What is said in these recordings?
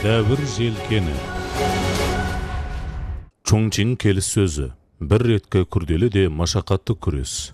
Дәвір желкені. Чоңчиң келіссөзі. Бір реткі күрделі де машақатты күрес.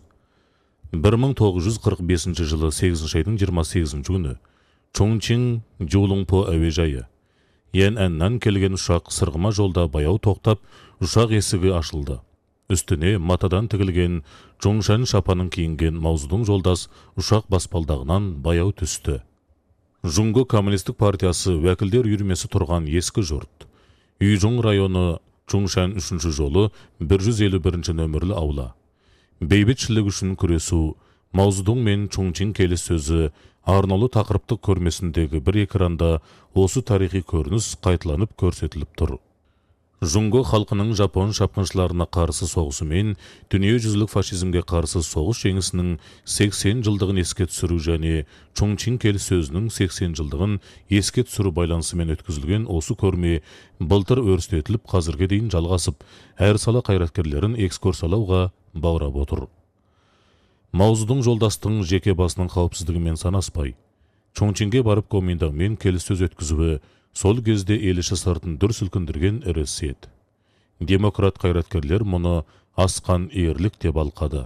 1945 жылы 8 айдың 28 күні Чоңчиң Жолыңпо әуежайы. Әннан келген ұшақ сырғыма жолда баяу тоқтап, ұшақ есігі ашылды. Үстіне матадан тігілген Чоңшан шапанын киінген Маузудың жолдас ұшақ баспалдағынан баяу түсті. Жунго Коммунистік партиясы вәкілдер үйірмесі тұрған ескі жұрт. Үйжұң районы Чоңшан 3-ші жолы 151 нөмірлі аула. Бейбітшілік үшін күресу, Маузудың мен Чоңчиң келіссөзі арнаулы тақырыптық көрмесіндегі бір экранда осы тарихи көрініс қайталанып көрсетіліп тұр. Жунго халқының Жапон шапқыншыларына қарсы соғысы мен дүниежүзілік фашизмге қарсы соғыс жеңісінің 80 жылдығын еске түсіру және Чоңчиң келіссөзінің 80 жылдығын еске түсіру байланысымен өткізілген осы көрме былтыр өрістетіліп қазірге дейін жалғасып, әр сала қайраткерлерін экскурсиялауға баурап отыр. Маузудың жолдастың жеке басының қауіпсіздігімен санаспай, Чоңчиңге барып Гоминдаңмен келіссөз өткізуі сол кезде ел іші сыртын дүр сілкіндірген ірі сет. Демократ қайраткерлер мұны асқан ерлік деп алқады.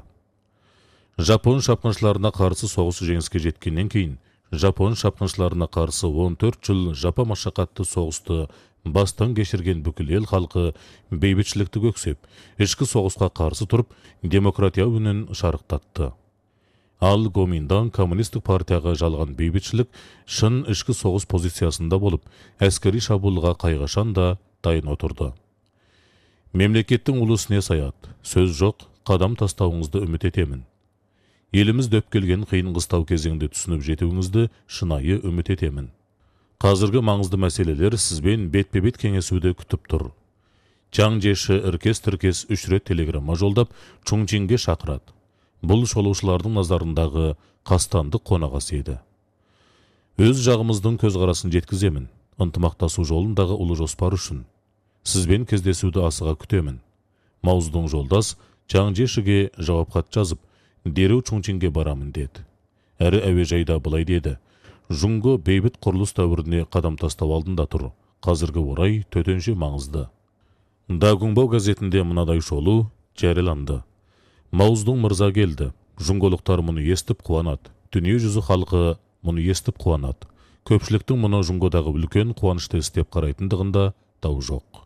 Жапон шапқыншыларына қарсы соғысы жеңіске жеткеннен кейін, Жапон шапқыншыларына қарсы 14 жыл жапа машақатты соғысты бастан кешірген бүкіл ел халқы бейбітшілікті көксеп, ішкі соғысқа қарсы тұрып, демократия үнін шарықтатты. Ал Гоминдан коммунистік партияға жалған бейбітшілік шын ішкі соғыс позициясында болып, әскери шабуылға қайғашан да дайын отырды. Мемлекеттің ұлысына саят, сөз жоқ, қадам тастауыңызды үміт етемін. Еліміз дөп келген қиын қыстау кезеңді түсініп жетуіңізді шынайы үміт етемін. Қазіргі маңызды мәселелер сізбен бетпе-бет кеңесуді күтіп тұр. Чаң Жеші іркес-тіркес 3 рет телеграмма жолдап, Чоңчиңге шақырады. Бұл шолушылардың назарындағы қастандық қонағасы еді. Өз жағымыздың көзқарасын жеткіземін, ынтымақтасу жолындағы ұлы жоспар үшін. Сізбен кездесуді асыға күтемін. Маузудың жолдас Чаң Жешіге жауап хат жазып, дереу Чоңчиңге барамын деді. Әрі әуежайда былай деді: Жунго бейбіт құрылыс дәуіріне қадам тастау алдында тұр. Қазіргі орай төтенше маңызды. Дагунбау газетінде мынадай шолу жарияланды. Маузудың мырза келді. Жунголықтар мұны естіп қуанады. Дүние жүзі халқы мұны естіп қуанады. Көпшіліктің мұны Жунгодағы үлкен қуанышты істеп қарайтындығында дау жоқ.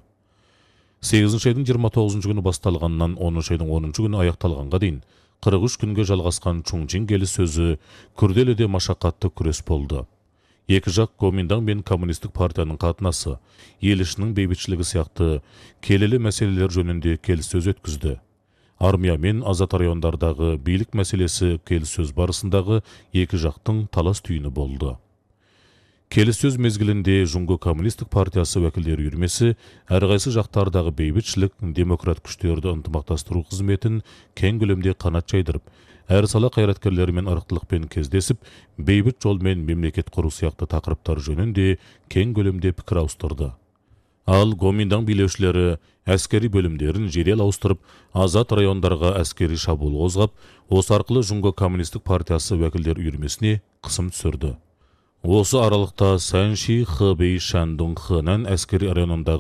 8 айдың 29 күні басталғаннан 10 айдың 10 күні аяқталғанға дейін 43 күнге жалғасқан Чоңчиң келіссөзі күрделі де машақатты күрес болды. Екі жақ Гоминдан мен коммунистік партияның қатынасы, ел ішінің бейбітшілігі сияқты келелі мәселелер жөнінде келіссөз өткізді. Армия мен азат райондардағы билік мәселесі келіссөз барысындағы екі жақтың талас түйіні болды. Келіссөз мезгілінде Жунго Коммунистік партиясы вәкілдер үйірмесі әрқайсы жақтардағы бейбітшілік, демократ күштерді ынтымақтастыру қызметін кең көлемде қанат жайдырып, әр сала қайраткерлерімен ырықтылықпен кездесіп, бейбіт жолмен мемлекет құру сияқты тақырыптар жөнінде кең көлемде пікір ауыстырды. Ал Гоминдан билеушілері әскери бөлімдерін жедел ауыстырып, азат райондарға әскери шабуыл қозғап, осы арқылы Жунго Коммунистік партиясы вәкілдер үйірмесіне қысым түсірді. Осы аралықта Сәнши Хэбэй Шандун Хэнан әскери районындағы